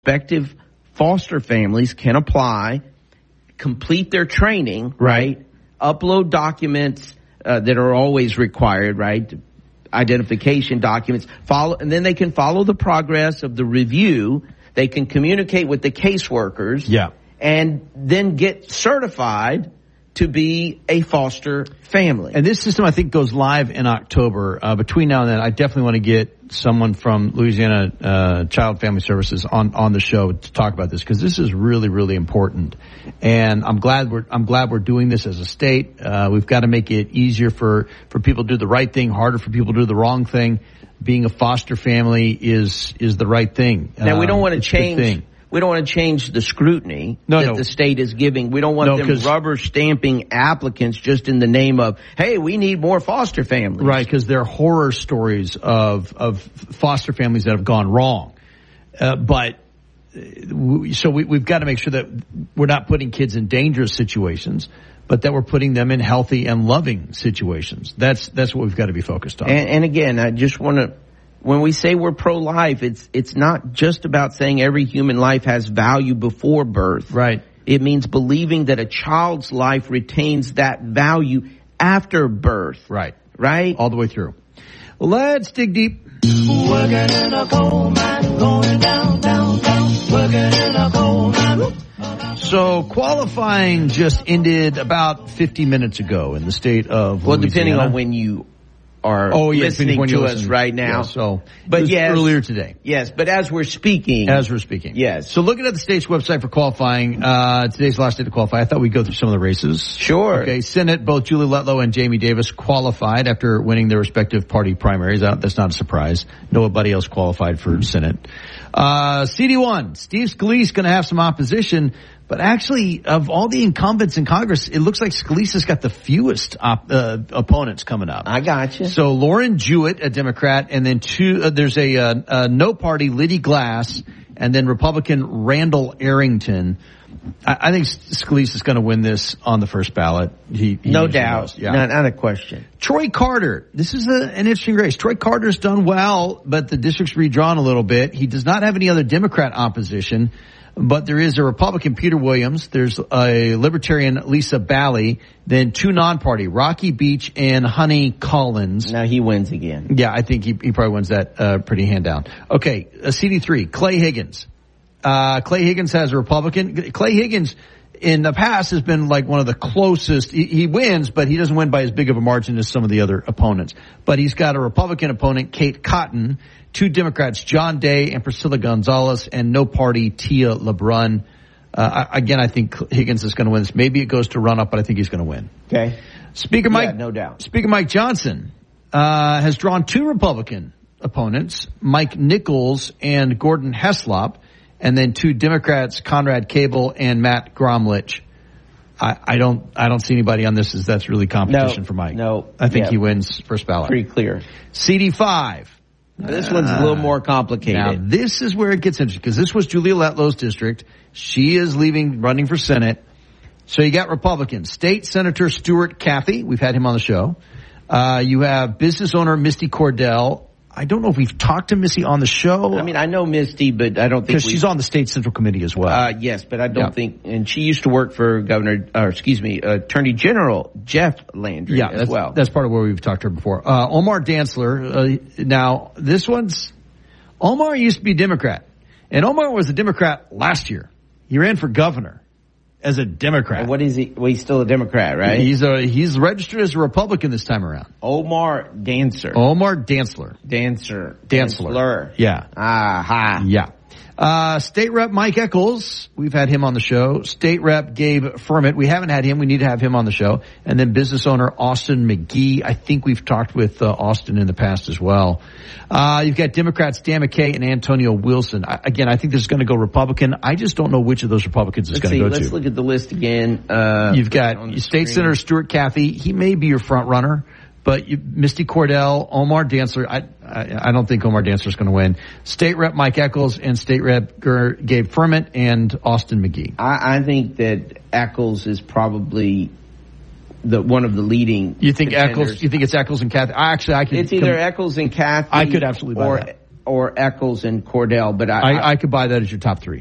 prospective foster families can apply, complete their training, right? Upload documents that are always required, right? Identification documents, and then they can follow the progress of the review. They can communicate with the caseworkers, and then get certified to be a foster family. And this system, I think, goes live in October. Between now and then, I definitely want to get someone from Louisiana Child Family Services on the show to talk about this, because this is really, really important. And I'm glad we're doing this as a state. We've got to make it easier for people to do the right thing, harder for people to do the wrong thing. Being a foster family is the right thing. Now, we don't want to change. We don't want to change the scrutiny that the state is giving. We don't want them rubber stamping applicants just in the name of, hey, we need more foster families. Right, because there are horror stories of foster families that have gone wrong. So we've got to make sure that we're not putting kids in dangerous situations, but that we're putting them in healthy and loving situations. That's what we've got to be focused on. And again, I just want to, when we say we're pro-life, it's not just about saying every human life has value before birth. Right. It means believing that a child's life retains that value after birth. Right. Right? All the way through. Let's dig deep. Working in a coal mine, going down, working in a coal mine. So qualifying just ended about 50 minutes ago in the state of Louisiana. Well, depending on when you are listening to us right now. Yeah, but earlier today. Yes, but as we're speaking. Yes. So looking at the state's website for qualifying, today's the last day to qualify. I thought we'd go through some of the races. Sure. Okay, Senate, both Julie Letlow and Jamie Davis qualified after winning their respective party primaries. That's not a surprise. Nobody else qualified for Senate. CD1, Steve Scalise going to have some opposition. But actually, of all the incumbents in Congress, it looks like Scalise's got the fewest opponents coming up. I got you. So Lauren Jewett, a Democrat, and then there's a no party, Liddy Glass, and then Republican Randall Arrington. I think Scalise is going to win this on the first ballot. He no doubt. Yeah. Not a question. Troy Carter. This is an interesting race. Troy Carter's done well, but the district's redrawn a little bit. He does not have any other Democrat opposition. But there is a Republican, Peter Williams. There's a Libertarian, Lisa Bally. Then two non-party, Rocky Beach and Honey Collins. Now he wins again. Yeah, I think he probably wins that pretty hand down. Okay, CD3, Clay Higgins. Clay Higgins has a Republican. Clay Higgins in the past has been like one of the closest. He wins, but he doesn't win by as big of a margin as some of the other opponents. But he's got a Republican opponent, Kate Cotton. Two Democrats, John Day and Priscilla Gonzalez, and no party, Tia LeBrun. Again, I think Higgins is going to win this. Maybe it goes to run up, but I think he's going to win. Okay. Speaker Mike, no doubt. Speaker Mike Johnson has drawn two Republican opponents, Mike Nichols and Gordon Heslop, and then two Democrats, Conrad Cable and Matt Gromlich. I don't see anybody on this as that's really competition for Mike. No. I think he wins first ballot. Pretty clear. CD5. This one's a little more complicated. Now, this is where it gets interesting, because this was Julia Letlow's district. She is running for Senate. So you got Republicans. State Senator Stuart Caffey. We've had him on the show. You have business owner Misty Cordell. I don't know if we've talked to Missy on the show. I mean, I know Misty, but I don't think because she's on the state central committee as well. Yes, but I don't think, and she used to work for Attorney General Jeff Landry as well. That's part of where we've talked to her before. Omar Dantzler. Now, Omar used to be Democrat, and Omar was a Democrat last year. He ran for governor as a Democrat. And what is he? Well, he's still a Democrat, right? He's registered as a Republican this time around. Omar Dantzler. Yeah. Aha. Yeah. State Rep Mike Eccles, we've had him on the show. State Rep Gabe Fermit, we haven't had him. We need to have him on the show. And then business owner Austin McGee. I think we've talked with Austin in the past as well. You've got Democrats Dan McKay and Antonio Wilson. Again, I think this is going to go Republican. I just don't know which of those Republicans it's going to go to. Let's look at the list again. You've got State Senator Stuart Caffey. He may be your front runner. But Misty Cordell, Omar Dantzler, I don't think Omar Dantzler is going to win. State Rep Mike Eccles and State Rep Gabe Fermit and Austin McGee. I think that Eccles is probably one of the leading. You think contenders. Eccles? You think it's Eccles and Cathey? I could. It's either Eccles and Cathey. I could absolutely buy that. or Eccles and Cordell, but I could buy that as your top three.